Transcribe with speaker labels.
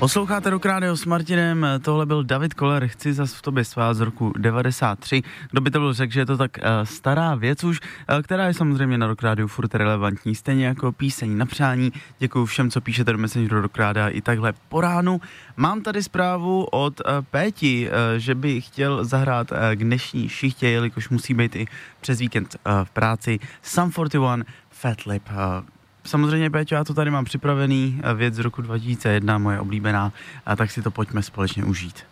Speaker 1: Posloucháte Rock Radio s Martinem, tohle byl David Koller, Chci zas v tobě svát z roku 93. Kdo by to byl řekl, že je to tak stará věc už, která je samozřejmě na Rock Radio furt relevantní, stejně jako píseň na přání. Děkuju všem, co píšete do Messengeru Rock Rádia i takhle po ránu. Mám tady zprávu od Péti, že by chtěl zahrát k dnešní šichtě, jelikož musí být i přes víkend v práci. Sum 41, Fat Lip. Samozřejmě, Péťo, já to tady mám připravený, věc z roku 2001, moje oblíbená, tak si to pojďme společně užít.